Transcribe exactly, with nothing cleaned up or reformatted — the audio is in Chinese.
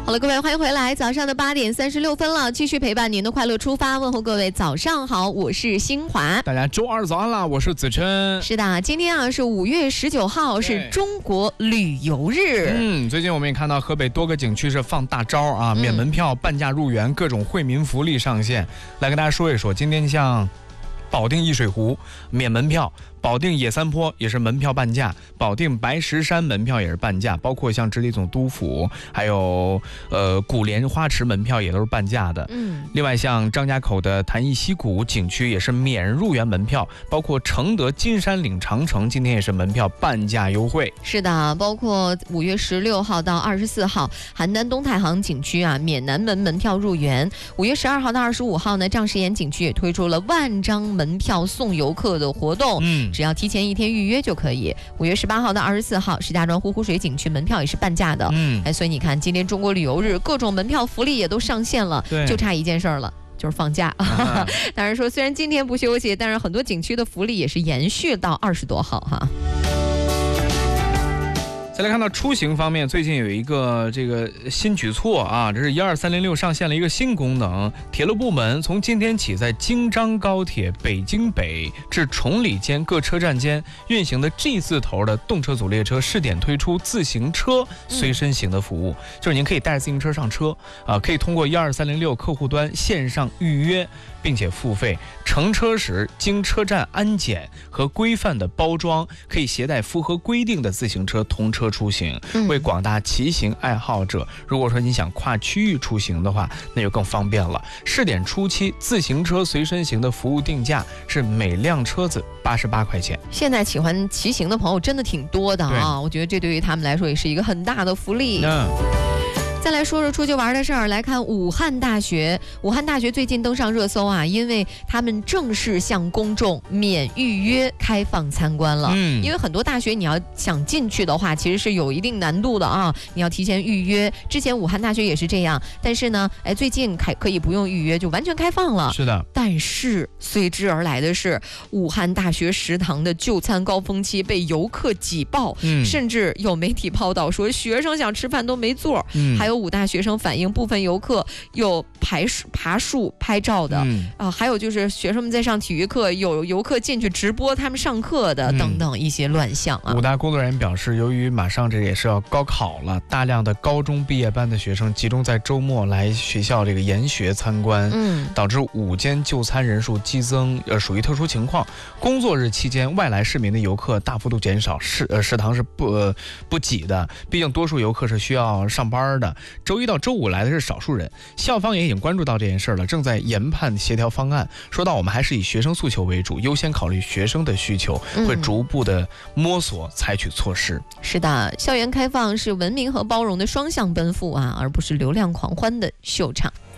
好了，各位欢迎回来，早上的八点三十六分了，继续陪伴您的快乐出发，问候各位早上好，我是新华。 大家周二早安啦，我是子琛。 是的，今天啊是五月十九号，是中国旅游日。 嗯，最近我们也看到河北多个景区是放大招啊，免门票、半价入园，各种惠民福利上线。来跟大家说一说，今天像保定易水湖免门票，保定野三坡也是门票半价，保定白石山门票也是半价，包括像直隶总督府还有呃古莲花池门票也都是半价的。嗯，另外像张家口的谭艺溪谷景区也是免入园门票，包括承德金山岭长城今天也是门票半价优惠。 是的，包括五月十六号到二十四号，邯郸东太行景区啊免南门门票入园。五月十二号到二十五号呢，丈石岩景区也推出了万张门票送游客的活动。嗯。只要提前一天预约就可以。五月十八号到二十四号，石家庄呼呼水景区门票也是半价的。嗯，哎，所以你看，今天中国旅游日，各种门票福利也都上线了，就差一件事了。就是放假，啊、当然说虽然今天不休息，但是很多景区的福利也是延续到二十多号哈。 再来看到出行方面，最近有一个这个新举措啊，这是一二三零六上线了一个新功能，铁路部门从今天起，在京张高铁北京北至崇礼间各车站间运行的 G 字头的动车组列车试点推出自行车随身行的服务，嗯、就是您可以带着自行车上车啊，可以通过一二三零六客户端线上预约，并且付费。乘车时经车站安检和规范的包装，可以携带符合规定的自行车同车出行，为广大骑行爱好者，如果说你想跨区域出行的话，那就更方便了。试点初期自行车随身行的服务定价是每辆车子八十八块钱。现在喜欢骑行的朋友真的挺多的啊，我觉得这对于他们来说也是一个很大的福利。嗯，再来说说出去玩的事儿，来看武汉大学。武汉大学最近登上热搜啊，因为他们正式向公众免预约开放参观了。嗯，因为很多大学你要想进去的话，其实是有一定难度的啊，你要提前预约。之前武汉大学也是这样，但是呢，哎，最近开可以不用预约就完全开放了。 是的， 但是随之而来的是，武汉大学食堂的就餐高峰期被游客挤爆，嗯、甚至有媒体报道说学生想吃饭都没座。嗯，还有。有武大学生反映，部分游客有爬树、爬树拍照的，嗯、啊，还有就是学生们在上体育课，有游客进去直播他们上课的，嗯、等等一些乱象啊。 武大工作人员表示，由于马上这也是要高考了，大量的高中毕业班的学生集中在周末来学校这个研学参观，嗯，导致午间就餐人数激增，呃，属于特殊情况。工作日期间，外来市民的游客大幅度减少，食呃食堂是不、呃、不挤的，毕竟多数游客是需要上班的。周一到周五来的是少数人，校方也已经关注到这件事了，正在研判协调方案。说到我们还是以学生诉求为主，优先考虑学生的需求，会逐步的摸索采取措施。 嗯、是的，校园开放是文明和包容的双向奔赴啊，而不是流量狂欢的秀场。